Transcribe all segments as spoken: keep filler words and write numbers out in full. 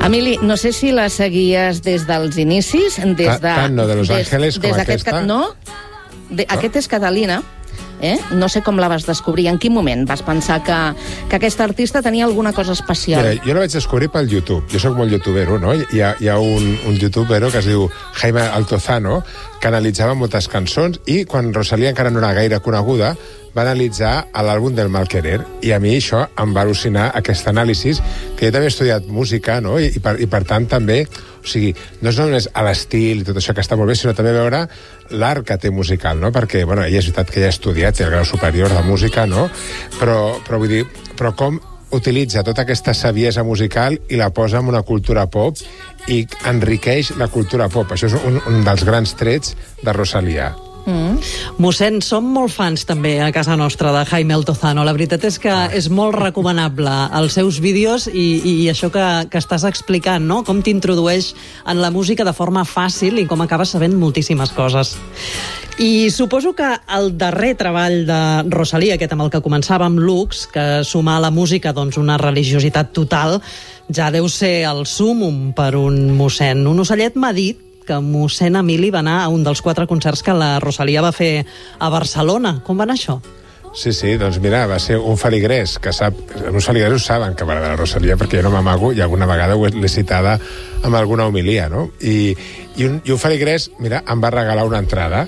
Emili, no sé si la seguies des dels inicis, des de... Tant no, de Los des, Ángeles com des aquesta. No, de, no, aquest és Catalina. Eh? No sé com la vas descobrir. En quin moment vas pensar que, que aquesta artista tenia alguna cosa especial? Mira, jo la vaig descobrir pel YouTube. Jo sóc molt youtubero, no? Hi ha, hi ha un, un youtubero que es diu Jaime Altozano, que analitzava moltes cançons, i quan Rosalía encara no era gaire coneguda, va analitzar l'àlbum del Mal Querer, i a mi això em va al·lucinar, aquest anàlisi, que jo també he estudiat música, no? I, i, per, i per tant també, o sigui, no és només a l'estil i tot això que està molt bé, sinó també veure l'art que té musical, no? Perquè, bueno, ella és veritat que ja ha estudiat, té el grau superior de música, no? Però, però vull dir, però com utilitza tota aquesta saviesa musical i la posa en una cultura pop i enriqueix la cultura pop. Això és un, un dels grans trets de Rosalía. Mm. Mossèn, som molt fans també a casa nostra de Jaime Altozano. La veritat és que és molt recomanable els seus vídeos i, i això que, que estàs explicant, no? Com t'introdueix en la música de forma fàcil i com acabes sabent moltíssimes coses. I suposo que el darrer treball de Rosalía, aquest amb el que començàvem, Lux, que suma a la música doncs, una religiositat total, ja deu ser el súmum per un mossèn. Un ocellet m'ha dit que mossèn Emili va anar a un dels quatre concerts que la Rosalía va fer a Barcelona. Com va anar això? Sí, sí, doncs mira, va ser un feligrès, que sap, uns feligresos saben que va de la Rosalía, perquè jo no m'amago, i alguna vegada ho l'he citada amb alguna homilia, no? I, i, un, i un feligrès, mira, em va regalar una entrada,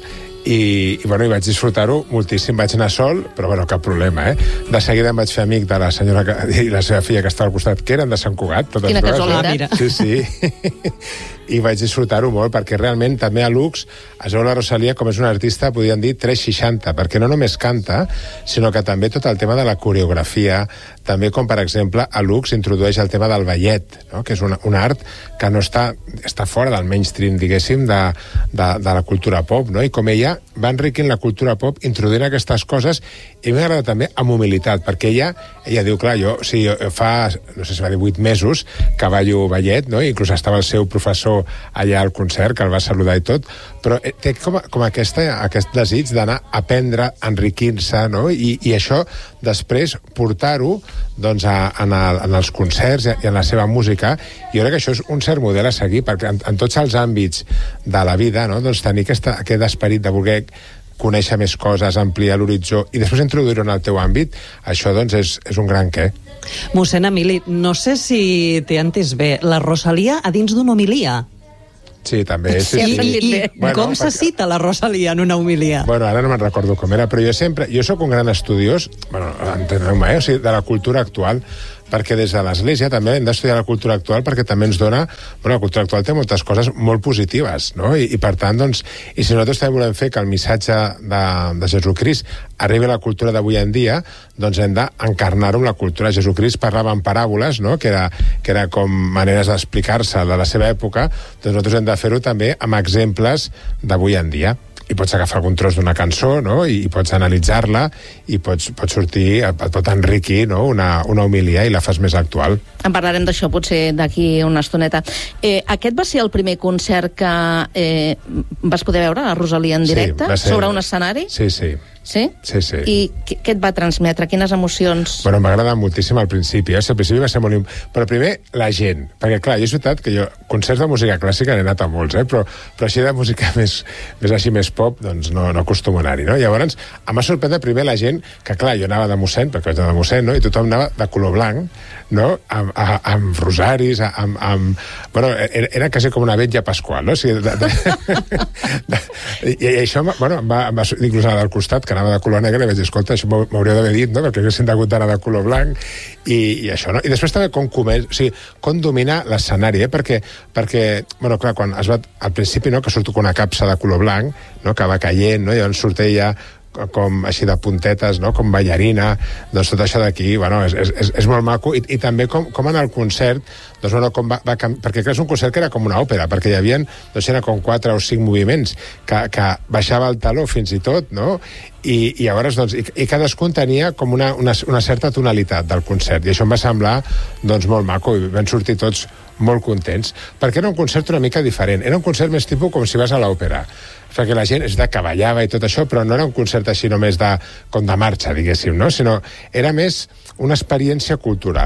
i, i, bueno, i vaig disfrutar-ho moltíssim. Vaig anar sol, però bueno, cap problema, eh? De seguida em vaig fer amic de la senyora que, i la seva filla que estava al costat, que eren de Sant Cugat, totes Quina dues. casualitat. Sí, sí. I vaig disfrutar-ho molt, perquè realment també a Lux es veu la Rosalía com és una artista, podríem dir, tres seixanta, perquè no només canta, sinó que també tot el tema de la coreografia, també com, per exemple, a Lux introdueix el tema del ballet, no? Que és un, un art que no està, està fora del mainstream, diguéssim, de, de, de la cultura pop, no? I com ella va enriquint la cultura pop, introduint aquestes coses, i m'agrada també amb humilitat, perquè ella, ella diu, clar, jo, o sigui, fa, no sé si va dir, vuit mesos que ballo ballet, no? I inclús estava el seu professor allà al concert, que el va saludar i tot, però té com, com aquesta, aquest desig d'anar a aprendre, enriquir-se, no? I, i això, després, portar-ho doncs, a, en, el, en els concerts i en la seva música. Jo crec que això és un cert model a seguir, perquè en, en tots els àmbits de la vida, no? Doncs tenir aquesta, aquest esperit de voler conèixer més coses, ampliar l'horitzó i després introduir-ho en el teu àmbit, això doncs és, és un gran què. Mossèn Emili, no sé si t'he entès bé, la Rosalía a dins d'una homilia. Sí, també. Sí, I, sí. i, i bueno, com se cita la Rosalía en una homilia? Bueno, ara no me'n recordo com era, però jo sempre... Jo sóc un gran estudiós, bueno, enteneu-me, eh? O sigui, de la cultura actual, perquè des de l'Església també hem d'estudiar la cultura actual, perquè també ens dona... Bueno, la cultura actual té moltes coses molt positives, no? I, i per tant, doncs... I si nosaltres també volem fer que el missatge de, de Jesucrist arribi a la cultura d'avui en dia, doncs hem d'encarnar-ho amb la cultura. Jesucrist parlava en paràboles, no? Que era, que era com maneres d'explicar-se de la seva època, doncs nosaltres hem de fer-ho també amb exemples d'avui en dia. I pots agafar algun tros d'una cançó, no? I, i pots analitzar-la i pots, pots sortir, et pot enriquir, no? una, una homilia i la fas més actual. En parlarem d'això potser d'aquí una estoneta. Eh, aquest va ser el primer concert que eh, vas poder veure, la Rosalía en directe, sí, ser... sobre un escenari? Sí, sí. Sí? Sí, sí. I què, què et va transmetre? Quines emocions? Bueno, em va agradar moltíssim al principi, eh? Al principi va ser molt... Però primer, la gent. Perquè, clar, jo és veritat que jo, concerts de música clàssica n'he anat a molts, eh? Però, però així de música més, més així, més pop, doncs no, no acostumo a anar-hi, no? Llavors, em va sorprendre primer la gent, que clar, jo anava de mossèn, perquè vaig anar de mossèn, no? I tothom anava de color blanc, no? Amb, a, amb rosaris, amb, amb... Bueno, era, era quasi com una vetlla pasqual, no? O sigui, de, de, de, i, i això, bueno, em va, em va inclús anar del costat, que anava de color negre, i vaig dir, escolta, això m'hauria d'haver dit, no? Perquè haguessin hagut d'anar de color blanc, i, i això, no? I després també com comença, o sigui, com domina l'escenari, eh? Perquè, perquè, bueno, clar, quan es va, al principi, no?, que surto con una capsa de color blanc, no?, que va caient, no?, i llavors surt ella com així de puntetes, no?, com ballarina, doncs tot això d'aquí, bueno, és, és, és molt maco, i, i també com, com en el concert, doncs, bueno, com va, va perquè és un concert que era com una òpera, perquè hi havia, doncs, era com quatre o cinc moviments, que, que baixava el taló fins i tot, no?, i, i llavors, doncs, i, i cadascun tenia com una, una, una certa tonalitat del concert, i això em va semblar, doncs, molt maco, i vam sortir tots molt contents, perquè era un concert una mica diferent, era un concert més tipus com si vas a l'òpera, perquè la gent és de que ballava i tot això, però no era un concert així només de, com de marxa, diguéssim, no? Sinó era més una experiència cultural.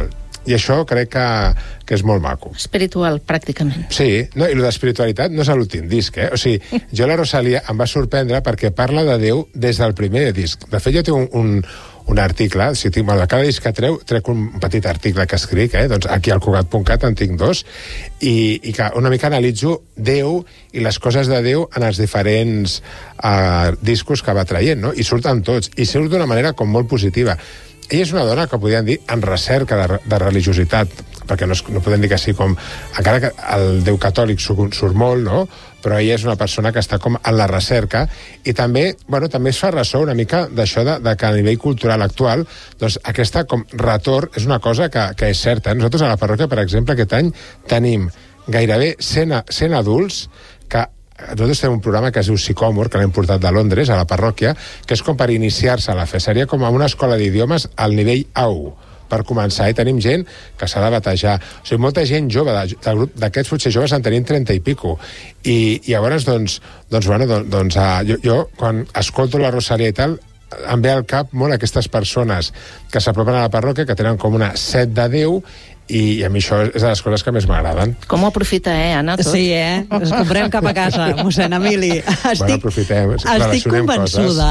I això crec que, que és molt maco. Espiritual, pràcticament. Sí, no, i el d'espiritualitat no és a l'últim disc, eh? O sigui, jo la Rosalia em va sorprendre perquè parla de Déu des del primer disc. De fet, jo tinc un, un, un article, si tinc, bueno, cada disc que treu, trec un petit article que escric, eh? Doncs aquí al Cugat punt cat en tinc dos, i, i que una mica analitzo Déu i les coses de Déu en els diferents uh, discos que va traient, no? I surten tots, i surt d'una manera com molt positiva. Ella és una dona que podríem dir en recerca de, de religiositat, perquè no, es, no podem dir que sí com... Encara que el Déu catòlic surt, surt molt, no? Però ella és una persona que està com en la recerca i també, bueno, també es fa ressò una mica d'això de, de que a nivell cultural actual doncs aquesta com retorn és una cosa que, que és certa. Nosaltres a la parròquia, per exemple, aquest any tenim gairebé cent, cent adults que nosaltres tenim un programa que es diu Sicòmor, que l'hem portat de Londres, a la parròquia, que és com per iniciar-se a la fe. Seria com a una escola d'idiomes al nivell A u, per començar. I tenim gent que s'ha de batejar. O sigui, molta gent jove, de, del grup d'aquests potser joves en tenim trenta i pico. I, i llavors, doncs, doncs, bueno, doncs, doncs uh, jo, jo, quan escolto la Rosalia i tal, em ve al cap molt aquestes persones que s'apropen a la parròquia, que tenen com una set de Déu, i a mi això és de les coses que més m'agraden. Com ho aprofita, eh, Anna, tot? Sí, eh? Ens comprem cap a casa, mossèn Emili. Estic, bueno, aprofitem, estic convençuda...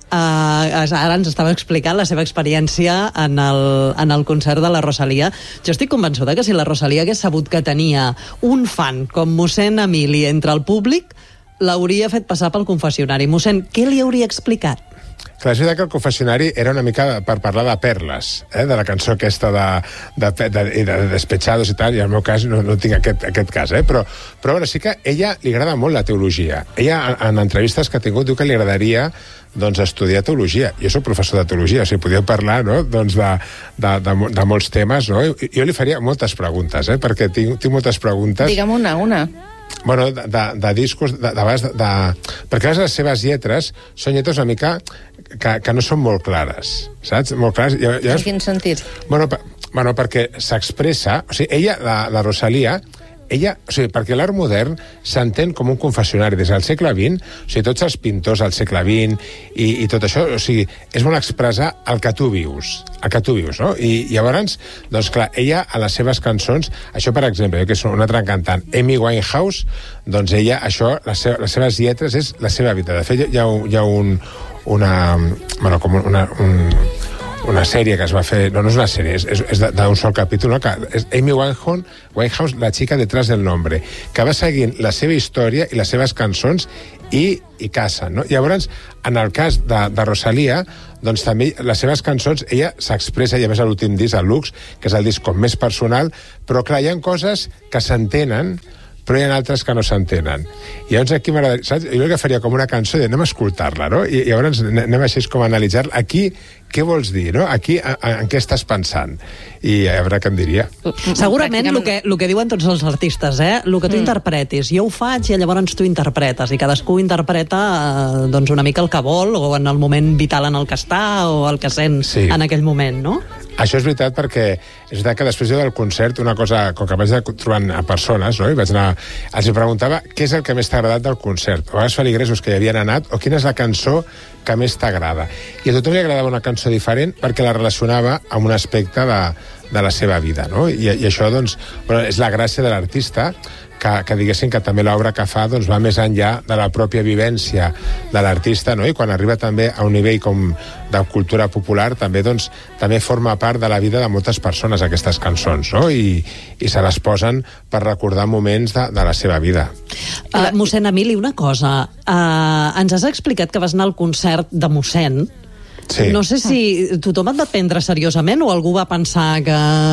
Uh, ara ens estava explicant la seva experiència en el, en el concert de la Rosalia. Jo estic convençuda que si la Rosalia hagués sabut que tenia un fan com mossèn Emili entre el públic, l'hauria fet passar pel confessionari. Mossèn, què li hauria explicat? Clar, és veritat que el confessionari era una mica per parlar de perles, eh? De la cançó aquesta de, de, de, de, de Despechados i tal, i en el meu cas no, no tinc aquest, aquest cas, eh? Però, però bueno, sí que a ella li agrada molt la teologia. Ella, en, en entrevistes que ha tingut, diu que li agradaria doncs, estudiar teologia. Jo soc professor de teologia, o sigui, podíem parlar, no?, doncs de, de, de, de molts temes, no? I, jo li faria moltes preguntes, eh? Perquè tinc, tinc moltes preguntes. Digue'm una, una. Bueno, de, de, de discos, de, de, de, de, perquè les seves lletres són lletres una mica que, que no són molt clares, saps? Molt clares. I, i, en quin sentit? Bueno, per, bueno perquè s'expressa... O sigui, ella, la, la Rosalia, ella, o sigui, perquè l'art modern s'entén com un confessionari des del segle vint, o sigui, tots els pintors del segle vint i, i tot això, o sigui, és molt expressar el que tu vius, el que tu vius, no? I, i llavors, doncs clar, ella a les seves cançons, això per exemple, jo que soc una altra cantant, Amy Winehouse, doncs ella, això, les, seva, les seves lletres és la seva vida. De fet, hi ha, hi ha un, una, bueno, com una, un, una sèrie que es va fer, no, no és una sèrie, és, és d'un sol capítol, no? Que és Amy Winehouse, Winehouse, la chica detrás del nombre, que va seguint la seva història i les seves cançons i, i casa, no? Llavors, en el cas de, de Rosalia, doncs també les seves cançons, ella s'expressa, i a més a l'últim disc, el Lux, que és el disc com més personal, però clar, hi ha coses que s'entenen, però hi ha altres que no s'entenen. I llavors aquí m'agradaria, saps? Jo el que faria com una cançó de anem a escoltar-la, no? I, i llavors anem així com a analitzar-la. Aquí, què vols dir, no? Aquí, a, a, en què estàs pensant? I a veure què em diria. Segurament el que, el que diuen tots els artistes, eh? El que tu mm. interpretis. Jo ho faig i llavors tu interpretes. I cadascú interpreta eh, doncs una mica el que vol, o en el moment vital en el que està, o el que sent sí. en aquell moment, no? Això és veritat, perquè és veritat que després jo del concert, una cosa, com que vaig trobant a persones, no? I vaig anar, els preguntava què és el que més t'ha agradat del concert, o els feligresos que hi havien anat, o quina és la cançó que més t'agrada. I a tothom li agradava una cançó diferent perquè la relacionava amb un aspecte de, de la seva vida, no? I, i això, doncs, bueno, és la gràcia de l'artista, que, que diguéssim que també l'obra que fa doncs, va més enllà de la pròpia vivència de l'artista, no? I quan arriba també a un nivell com de cultura popular, també, doncs, també forma part de la vida de moltes persones aquestes cançons, no? I, i se les posen per recordar moments de, de la seva vida. Uh, mossèn Emili, una cosa. Uh, ens has explicat que vas anar al concert de mossèn. Sí. No sé si tothom et va prendre seriosament o algú va pensar que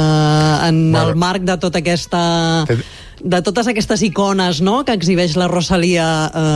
en bueno, el marc de tota aquesta... de totes aquestes icones, no?, que exhibeix la Rosalia,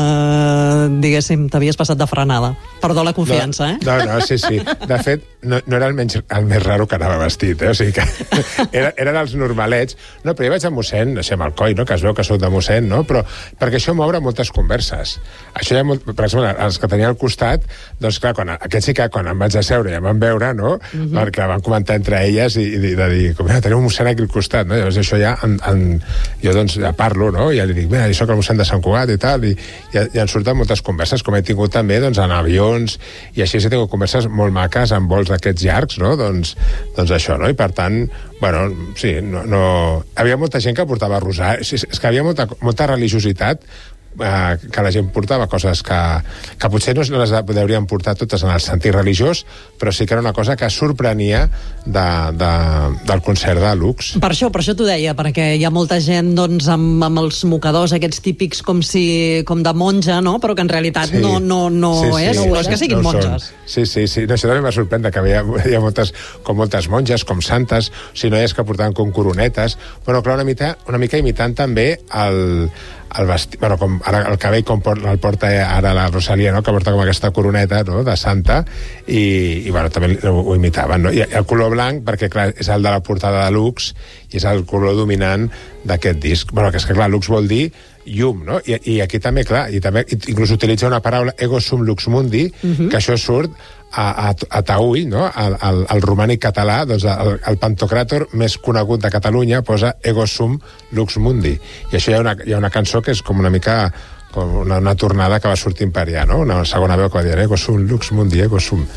eh, diguéssim, t'havies passat de frenada. Perdó la confiança, no, eh? No, no, sí, sí. De fet, no, no era el, menys, el més raro que anava vestit, eh? O sigui que era, eren els normalets. No, però jo vaig a mossèn, no sé, amb el coi, no?, que es veu que soc de mossèn, no?, però perquè això m'obre moltes converses. Això hi ha molt... Per exemple, els que tenia al costat, doncs clar, quan, aquests sí que quan em vaig asseure i em van veure, no?, uh-huh. perquè van comentar entre elles i, i de dir, com, teniu un mossèn aquí al costat, no? Llavors això ja, en, en, jo doncs, ja parlo, no? I ja li dic, mira, jo soc el mossèn de Sant Cugat i tal, i, i, i han sortit moltes converses, com he tingut també doncs, en avions, i així he tingut converses molt maques en vols d'aquests llargs, no? Doncs, doncs això, no? I per tant, bueno, sí, no, no... Havia molta gent que portava rosari, és, és que havia molta, molta religiositat, eh, que la gent portava coses que, que potser no les deurien portar totes en el sentit religiós, però sí que era una cosa que sorprenia de, de, del concert de Lux. Per això, per això t'ho deia, perquè hi ha molta gent doncs, amb, amb els mocadors aquests típics com si com de monja, no? Però que en realitat sí. no, no, no sí, sí. és, no, no és que siguin no monges. Són. Sí, sí, sí. No, això també m'ha sorprès que hi ha, hi ha moltes, com moltes monges, com santes, o si no és que portaven com coronetes. Bueno, clar, una mica, una mica imitant també el, el vestit, bueno, com ara el cabell com port, el porta ara la Rosalia, no? Que porta com aquesta coroneta, no? De santa, i, i bueno, també ho, ho imitaven, no? I el color blanc, perquè clar, és el de la portada de Lux, i és el color dominant d'aquest disc. Bueno, que és que clar, Lux vol dir llum, no? I, i aquí també, clar, i també inclús utilitza una paraula, ego sum lux mundi, uh-huh. que això surt a, a, a Taüll, no? Al, al, al romànic català, doncs el, el pantocràtor més conegut de Catalunya posa ego sum lux mundi. I això hi ha una, hi ha una cançó que és com una mica com una, una tornada que va sortir per allà, no? Una segona veu que va dir ego sum lux mundi, ego sum.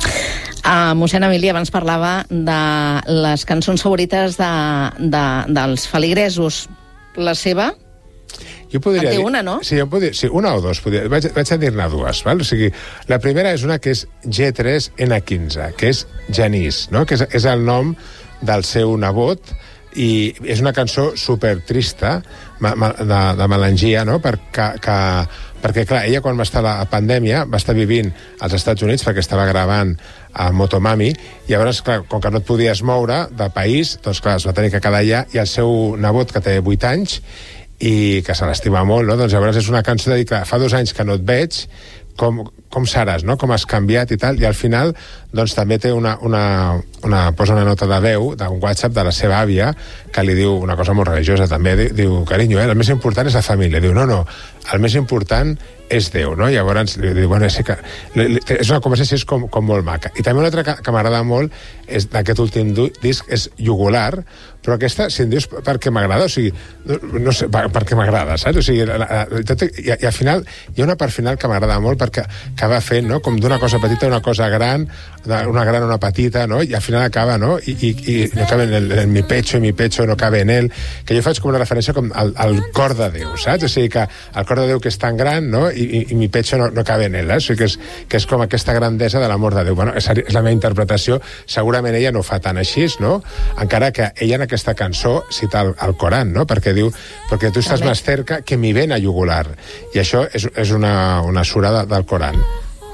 Uh, mossèn Emili abans parlava de les cançons favorites de, de, dels feligresos. La seva? Jo podria en té dir, una, no? Sí, podria, sí, una o dos. Podria, vaig, vaig a dir-ne dues. Val? O sigui, la primera és una que és G tres N quinze, que és Genís, no? Que és, és el nom del seu nebot, i és una cançó super trista, ma, ma, de, de melangia, no? Perquè, que, perquè, clar, ella quan va estar a la pandèmia va estar vivint als Estats Units perquè estava gravant a Motomami, i llavors, clar, com que no et podies moure del país, doncs clar, es va tenir que quedar allà, i el seu nebot, que té vuit anys, i que se l'estima molt, no? Doncs llavors és una cançó de dir que fa dos anys que no et veig, com, com seràs, no? Com has canviat i tal, i al final doncs també té una, una, una posa una nota de veu d'un WhatsApp de la seva àvia que li diu una cosa molt religiosa també, diu, diu carinyo, eh, el més important és la família, diu no, no, el més important és Déu, no? Llavors li diu, bueno, sí que li, li, és una conversació és com, com molt maca. I també una altra que, que m'agrada molt és d'aquest últim disc és Jugular, però aquesta, si em dius per què m'agrada, o sigui, no, no sé, per, per què m'agrada, saps? O sigui, la, la, tot, i, i al final hi ha una part final que m'agrada molt perquè acaba fent, no?, com d'una cosa petita a una cosa gran, una gran a una petita, no? I al final acaba, no? I, i, i no cabe en, el, en mi pecho, i mi pecho no cabe en él, que jo faig com una referència com al, al cor de Déu, saps? O sigui, que el cor de Déu que és tan gran, no?, i, i, i mi pecho no, no cabe en él, eh? O sigui, que és, que és com aquesta grandesa de l'amor de Déu. Bueno, és, és la meva interpretació, segurament ella no fa tant així, no? Encara que ella en aquesta cançó cita el, el Corán, no? Perquè diu, perquè tu estàs més cerca que mi ven a jugular. I això és, és una, una sura de, del Corán.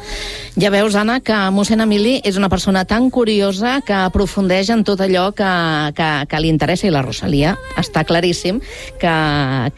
Ja veus, Anna, que mossèn Emili és una persona tan curiosa que aprofundeix en tot allò que, que, que li interessa, i la Rosalia està claríssim que, que